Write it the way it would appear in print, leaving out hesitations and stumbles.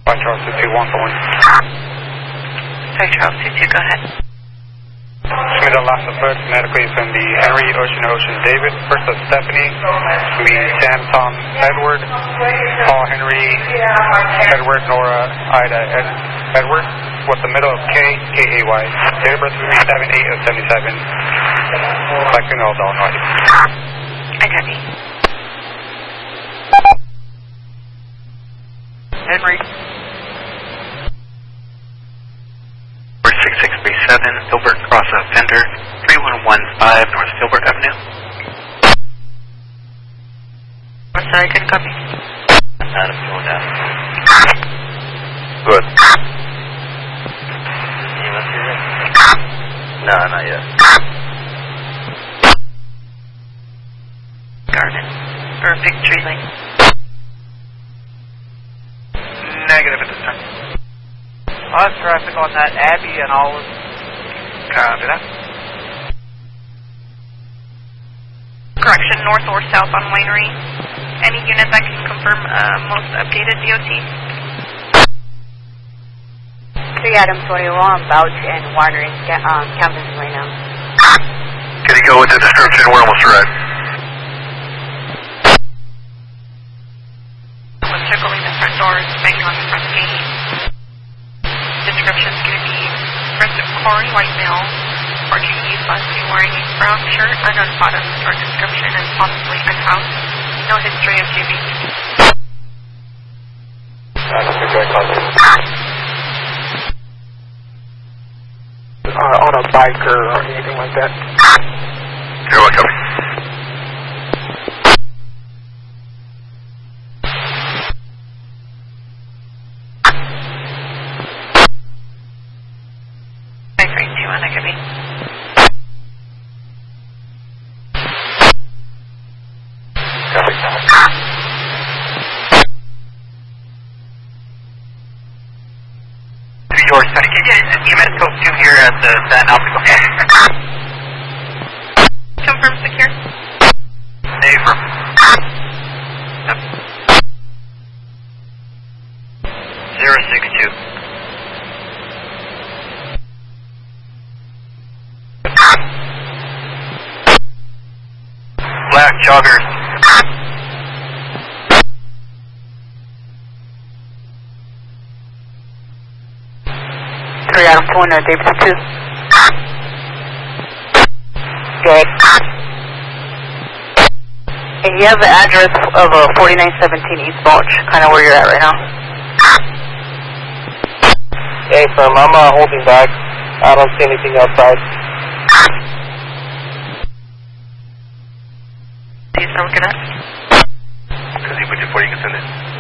By Charles 22, 1 for 1. Sorry, Charles 22, go ahead. Smith Alaska first, medically from the Henry Ocean David. First of Stephanie, from the Sam Tom Edward, Paul Henry Edward, Nora Ida Edward. What's the middle of K-A-Y. Date of birth will be 7/8 of 77. Collecting all Illinois. I copy. Henry. 6637, Filbert Cross Fender, 3115 North Filbert Avenue. I'm sorry, I couldn't copy. Adam, going down. Good. You must hear it? No, not yet. Garden. Or a big tree lane. Negative at this time. I'll have traffic on that Abbey and all of... Copy that. Correction, north or south on Winery. Any unit that can confirm most updated DOT? 3 Adam 21, Bouch and Winery campus right now. Can you go with the description? We're almost arrived. What's circling the front doors, banging on the front gate. Description's going to be rest of Corey, white male, 14 East, last name wearing a brown shirt, unknown bottom, store description, and possibly unhoused. No history of GB. On a bike or anything like that. You're welcome. That could be. New York, can you get EMS code 2 here at that optical? Confirm secure. Affirm. Yep. 062. Black jogger. Adam 20, Davidson 2. Good. And you have the address of 4917 East Balch, kind of where you're at right now. Hey, Sam, I'm holding back. I don't see anything outside. These are looking at. Because you put your 40, you can send it.